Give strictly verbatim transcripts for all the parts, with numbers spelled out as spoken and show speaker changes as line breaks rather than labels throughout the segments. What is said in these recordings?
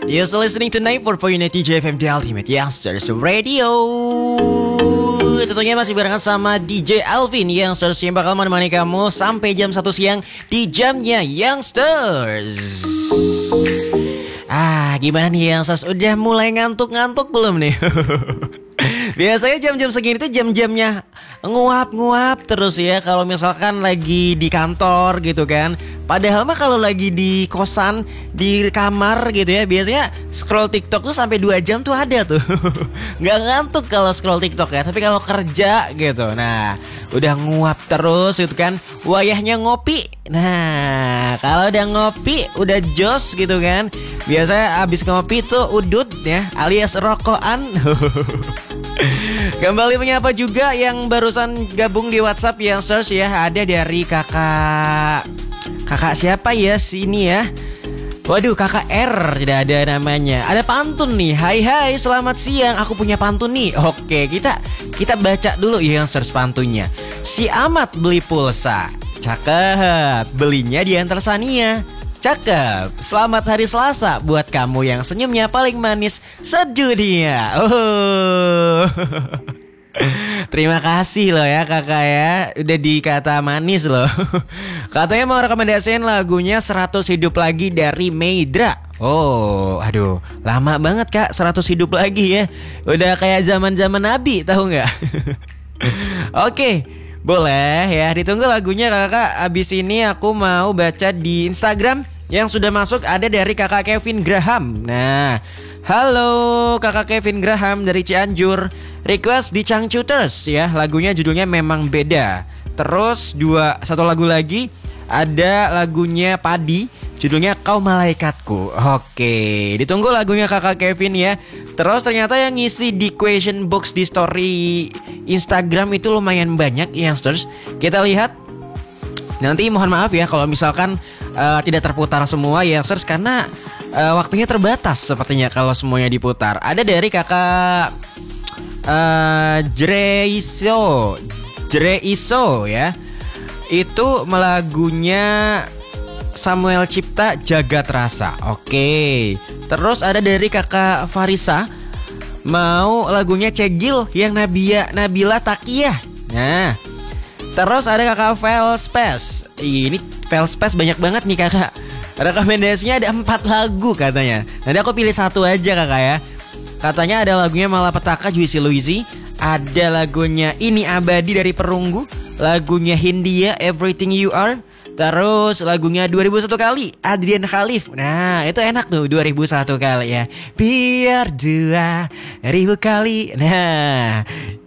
You're still listening to ninety-four point nine T J F M, The Ultimate Youngsters Radio. Tentunya masih barengan sama D J Alvin Youngsters yang bakal menemani kamu sampai jam satu siang di jamnya Youngsters. Ah, gimana nih Youngsters? Udah mulai ngantuk-ngantuk belum nih? Biasanya jam-jam segini tuh jam-jamnya nguap-nguap terus ya. Kalau misalkan lagi di kantor gitu kan. Padahal mah kalau lagi di kosan, di kamar gitu ya, biasanya scroll TikTok tuh sampai dua jam tuh ada tuh. Gak ngantuk kalau scroll TikTok ya. Tapi kalau kerja gitu, nah udah nguap terus gitu kan. Wayahnya ngopi. Nah kalau udah ngopi, udah jos gitu kan. Biasanya abis ngopi tuh udut ya, alias rokokan. Kembali menyapa juga yang barusan gabung di WhatsApp Youngsters ya. Ada dari kakak Kakak siapa ya sini ya? Waduh, kakak R tidak ada namanya. Ada pantun nih. Hai hai, selamat siang. Aku punya pantun nih. Oke, kita kita baca dulu ya Youngsters pantunnya. Si Amat beli pulsa. Cakep. Belinya di Antar Sania. Cakep. Selamat hari Selasa buat kamu yang senyumnya paling manis sedunia. Oh. Terima kasih loh ya kakak ya. Udah dikata manis loh. Katanya mau rekomendasiin lagunya seratus Hidup Lagi dari Meidra. Oh aduh, lama banget kak seratus Hidup Lagi ya. Udah kayak zaman-zaman Nabi, tahu gak? Oke, boleh ya. Ditunggu lagunya kakak. Abis ini aku mau baca di Instagram yang sudah masuk. Ada dari kakak Kevin Graham. Nah, halo kakak Kevin Graham dari Cianjur. Request di Changcuters ya. Lagunya judulnya Memang Beda. Terus dua satu lagu lagi. Ada lagunya Padi, judulnya Kau Malaikatku. Oke, ditunggu lagunya kakak Kevin ya. Terus ternyata yang ngisi di question box di story Instagram itu lumayan banyak Youngsters. Kita lihat. Nanti mohon maaf ya kalau misalkan uh, tidak terputar semua Youngsters, karena uh, waktunya terbatas sepertinya kalau semuanya diputar. Ada dari kakak uh, Jreiso Jreiso ya. Itu melagunya Samuel Cipta Jagat Rasa. Oke. Terus ada dari kakak Farisa, mau lagunya Cegil yang Nabia Nabila Takiyah. Nah, terus ada kakak Velspes. Ini Velspes banyak banget nih kakak. Rekomendasinya ada empat lagu katanya. Nanti aku pilih satu aja kakak ya. Katanya ada lagunya Malapetaka Juicy Luizy. Ada lagunya Ini Abadi dari Perunggu. Lagunya Hindia Everything You Are. Terus lagunya dua ribu satu kali Adrian Khalif. Nah itu enak tuh, dua ribu satu kali ya. Biar dua ribu kali. Nah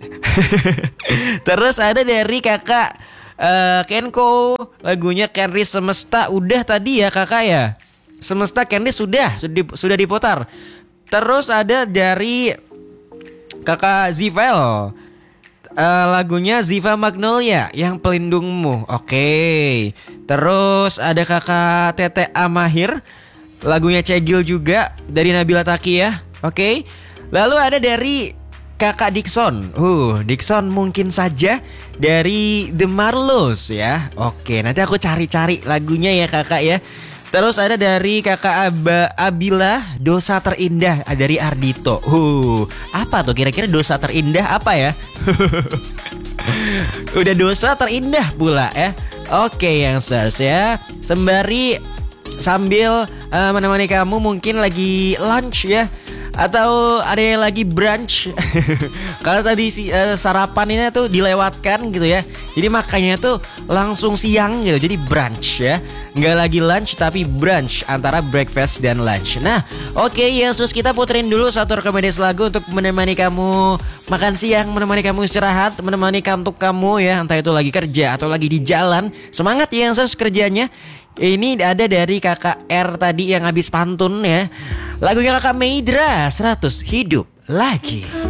terus ada dari kakak uh, Kenko, lagunya Kenris Semesta. Udah tadi ya kakak ya. Semesta Kenris sudah Sudah diputar. Terus ada dari kakak Zivel, uh, lagunya Ziva Magnolia yang Pelindungmu. Oke. Terus ada kakak Tete Amahir, lagunya Cegil juga dari Nabila Takiyah. Oke. Lalu ada dari kakak Dixon. Uh, Dixon Mungkin Saja dari The Marlos ya. Oke, nanti aku cari-cari lagunya ya kakak ya. Terus ada dari kakak Aba, Abila, Dosa Terindah dari Ardito. Uh, apa tuh kira-kira dosa terindah apa ya? Udah dosa terindah pula ya. Oke Youngsters ya. Sembari sambil uh, menemani kamu mungkin lagi lunch ya, atau ada yang lagi brunch. Kalau tadi si, uh, sarapannya tuh dilewatkan gitu ya. Jadi makanya tuh langsung siang gitu. Jadi brunch ya. Nggak lagi lunch tapi brunch, antara breakfast dan lunch. Nah oke okay, Yesus, kita puterin dulu satu rekomendasi lagu untuk menemani kamu makan siang, menemani kamu istirahat, menemani kantuk kamu ya. Entah itu lagi kerja atau lagi di jalan. Semangat ya Yesus kerjanya. Ini ada dari kakak R tadi yang habis pantun ya. Lagunya kakak Meidra, seratus Hidup Lagi.